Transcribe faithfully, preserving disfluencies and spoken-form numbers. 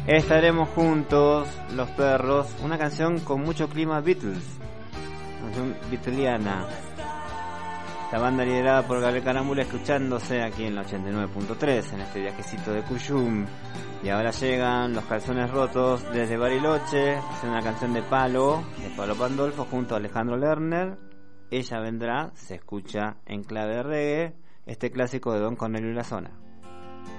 Estaremos juntos, los perros, una canción con mucho clima Beatles, canción beatliana. La banda liderada por Gabriel Carámbula, escuchándose aquí en la ochenta y nueve punto tres en este viajecito de Cuyum. Y ahora llegan Los Calzones Rotos desde Bariloche, es una canción de Palo, de Palo Pandolfo junto a Alejandro Lerner. Ella vendrá, se escucha en clave de reggae, este clásico de Don Cornelio y la Zona.